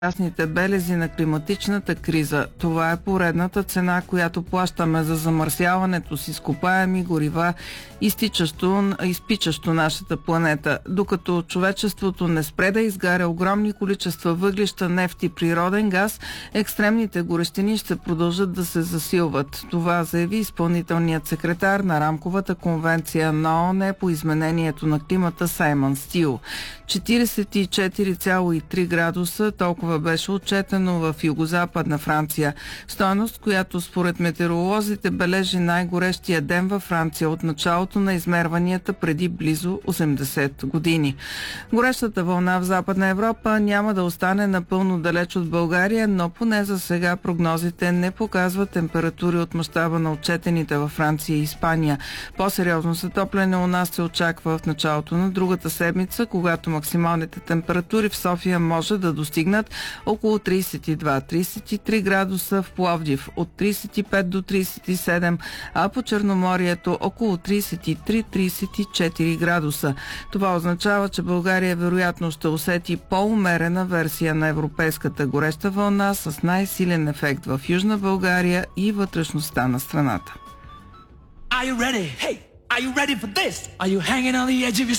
ясните белези на климатичната криза. Това е поредната цена, която плащаме за замърсяването с изкопаеми горива, изпичащо нашата планета. Докато човечеството не спре да изгаря огромни количества въглища, нефт и природен газ, екстремните горещини ще продължат да се засилват. Това заяви изпълнителният секретар на Рамковата конвенция на ООН по изменението на климата Саймън Стил. 44,3 градуса, толкова беше отчетено в югозападна Франция. Стойност, която според метеоролозите бележи най-горещия ден във Франция от началото на измерванията преди близо 80 години. Горещата вълна в Западна Европа няма да остане напълно далеч от България, но поне за сега прогнозите не показват температури от мащаба на отчетените във Франция и Испания. По-сериозно затопляне у нас се очаква в началото на другата седмица, когато максималните температури в София може да достигнат около 32-33 градуса, в Пловдив от 35 до 37, а по Черноморието около 33-34 градуса. Това означава, че България вероятно ще усети по-умерена версия на европейската гореща вълна с най-силен ефект в Южна България и вътрешността на страната. Are you ready? Hey, are you ready for this? Are you hanging on the edge of your